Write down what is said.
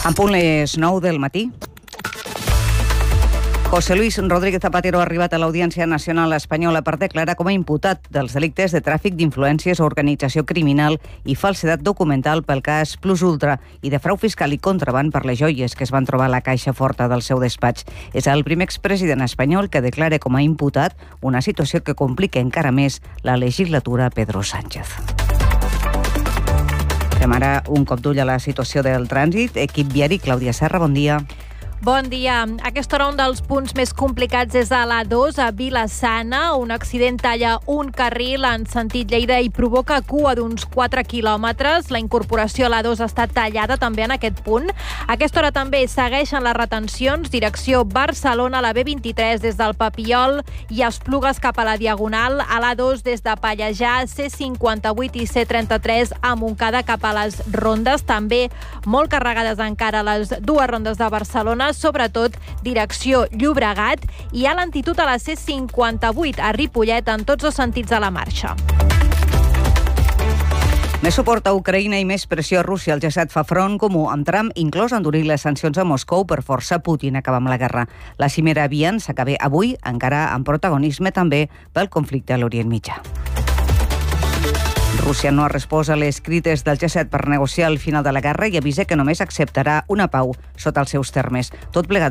En punt les 9 del matí. José Luis Rodríguez Zapatero ha arribat a l'Audiència Nacional Espanyola per declarar com a imputat dels delictes de tràfic d'influències, organització criminal i falsedat documental pel cas Plus Ultra i de frau fiscal i contraban per les joies que es van trobar a la caixa forta del seu despatx. És el primer expresident espanyol que declara com a imputat, una situació que complica encara més la legislatura Pedro Sánchez. Fem ara un cop d'ull a la situació del trànsit. Equip viari, Clàudia Serra, bon dia. Bon dia. A aquesta hora un dels punts més complicats és a l'A2, a Vila-sana. Un accident talla un carril en sentit Lleida i provoca cua d'uns 4 quilòmetres. La incorporació a l'A2 està tallada també en aquest punt. A aquesta hora també segueixen les retencions, direcció Barcelona, a la B23 des del Papiol i Esplugues cap a la Diagonal, a l'A2 des de Pallejà, C58 i C33 a Montcada cap a les rondes. També molt carregades encara les dues rondes de Barcelona, sobretot direcció Llobregat, i hi ha lentitud a la C58 a Ripollet en tots els sentits de la marxa. Més suport a Ucraïna i més pressió a Rússia. El G7 fa front comú amb Trump, inclòs endurir les sancions a Moscou per forçar Putin a acabar amb la guerra. La cimera Vian s'acaba avui, encara amb protagonisme també pel conflicte a l'Orient Mitjà. Rússia no ha respost a les crides del G7 per negociar el final de la guerra i avisa que només acceptarà una pau sota els seus termes. Tot plegat